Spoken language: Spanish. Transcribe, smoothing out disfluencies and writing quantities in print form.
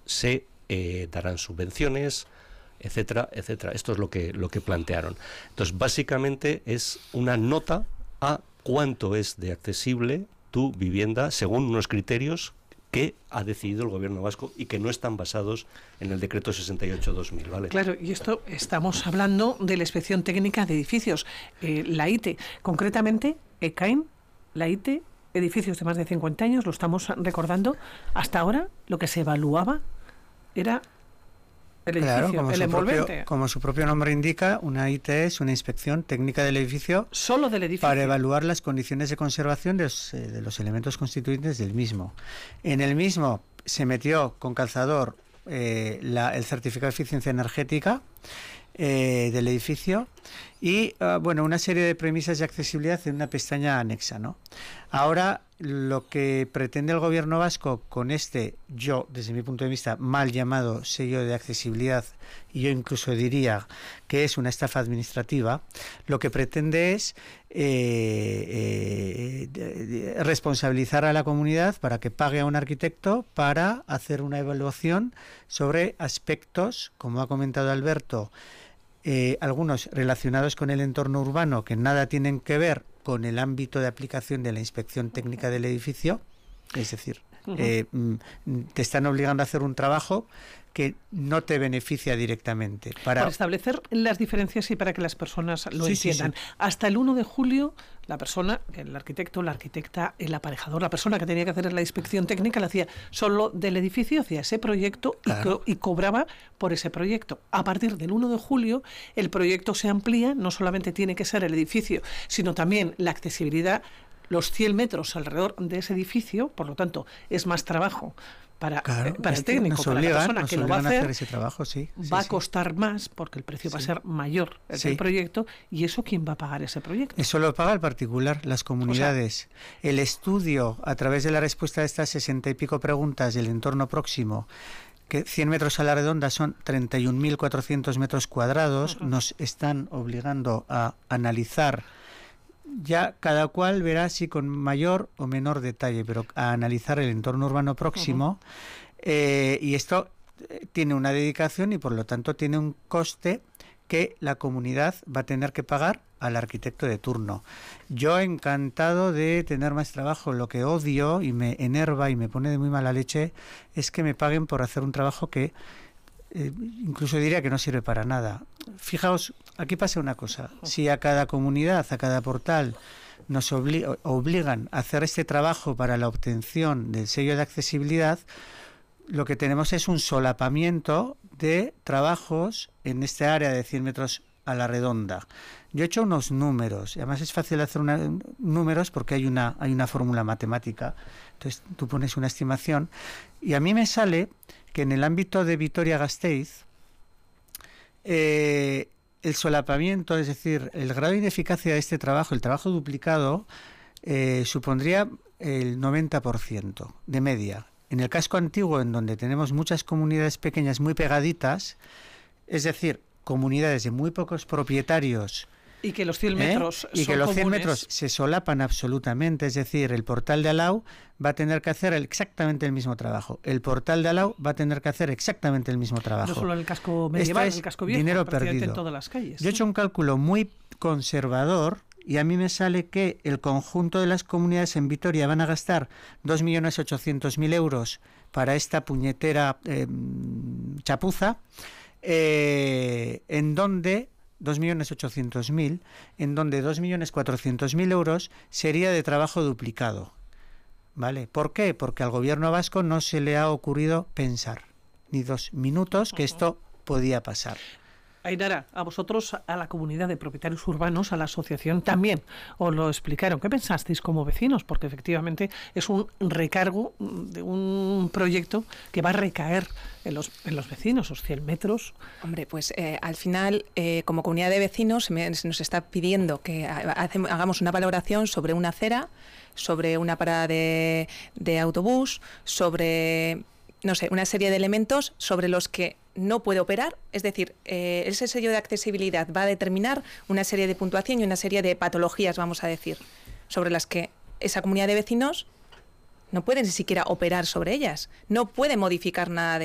se darán subvenciones, etcétera, etcétera. Esto es lo que plantearon. Entonces, básicamente es una nota a cuánto es de accesible tu vivienda según unos criterios que ha decidido el gobierno vasco y que no están basados en el decreto 68/2000, ¿vale? Claro, y esto estamos hablando de la Inspección Técnica de Edificios, la ITE. Concretamente, ECAIN, la ITE, edificios de más de 50 años, lo estamos recordando. Hasta ahora, lo que se evaluaba era el edificio, claro, el envolvente. Como su propio nombre indica, una IT es una inspección técnica del edificio. Solo del edificio. Para evaluar las condiciones de conservación de los elementos constituyentes del mismo. En el mismo se metió con calzador el certificado de eficiencia energética del edificio y una serie de premisas de accesibilidad en una pestaña anexa, ¿no? Ahora, lo que pretende el gobierno vasco con desde mi punto de vista, mal llamado sello de accesibilidad, y yo incluso diría que es una estafa administrativa, lo que pretende es responsabilizar a la comunidad para que pague a un arquitecto para hacer una evaluación sobre aspectos, como ha comentado Alberto, algunos relacionados con el entorno urbano que nada tienen que ver con el ámbito de aplicación de la inspección técnica del edificio, es decir, te están obligando a hacer un trabajo que no te beneficia directamente. Para establecer las diferencias y para que las personas lo entiendan. Sí. Hasta el 1 de julio, la persona, el arquitecto, la arquitecta, el aparejador, la persona que tenía que hacer la inspección técnica, la hacía solo del edificio, hacía ese proyecto, claro, y cobraba por ese proyecto. A partir del 1 de julio, el proyecto se amplía, no solamente tiene que ser el edificio, sino también la accesibilidad, los 100 metros alrededor de ese edificio, por lo tanto, es más trabajo para el técnico, para la persona que lo va a hacer ese trabajo, va a costar más porque el precio va a ser mayor del proyecto. ¿Y eso quién va a pagar ese proyecto? Eso lo paga el particular, las comunidades. El estudio, a través de la respuesta de estas 60 y pico preguntas del entorno próximo, que 100 metros a la redonda son 31.400 metros cuadrados, nos están obligando a analizar. Ya cada cual verá si con mayor o menor detalle, pero a analizar el entorno urbano próximo, y esto tiene una dedicación y por lo tanto tiene un coste que la comunidad va a tener que pagar al arquitecto de turno. Yo encantado de tener más trabajo. Lo que odio y me enerva y me pone de muy mala leche es que me paguen por hacer un trabajo que incluso diría que no sirve para nada. Fijaos, aquí pasa una cosa. Si a cada comunidad, a cada portal nos obligan a hacer este trabajo para la obtención del sello de accesibilidad, lo que tenemos es un solapamiento de trabajos en este área de 100 metros a la redonda. Yo he hecho unos números, y además es fácil hacer números porque hay una fórmula matemática. Entonces tú pones una estimación y a mí me sale que en el ámbito de Vitoria-Gasteiz el solapamiento, es decir, el grado de ineficacia de este trabajo, el trabajo duplicado, supondría el 90% de media. En el casco antiguo, en donde tenemos muchas comunidades pequeñas muy pegaditas, es decir, comunidades de muy pocos propietarios, y que los 100 metros y que los 100 metros se solapan absolutamente, es decir, el portal de Alau va a tener que hacer exactamente el mismo trabajo, el portal de Alau va a tener que hacer exactamente el mismo trabajo. No solo en el casco medieval, en el casco viejo, dinero perdido. En todas las calles. Yo he hecho un cálculo muy conservador y a mí me sale que el conjunto de las comunidades en Vitoria van a gastar 2.800.000 euros para esta puñetera chapuza, en donde 2.800.000, en donde 2.400.000 euros sería de trabajo duplicado. ¿Vale? ¿Por qué? Porque al gobierno vasco no se le ha ocurrido pensar ni 2 minutos que esto podía pasar. Ainara, a vosotros, a la comunidad de propietarios urbanos, a la asociación, también os lo explicaron. ¿Qué pensasteis como vecinos? Porque efectivamente es un recargo de un proyecto que va a recaer en los vecinos, los 100 metros. Hombre, pues al final, como comunidad de vecinos, se nos está pidiendo que hagamos una valoración sobre una acera, sobre una parada de autobús, sobre, no sé, una serie de elementos sobre los que no puede operar, es decir, ese sello de accesibilidad va a determinar una serie de puntuación y una serie de patologías, vamos a decir, sobre las que esa comunidad de vecinos no puede ni siquiera operar sobre ellas, no puede modificar nada de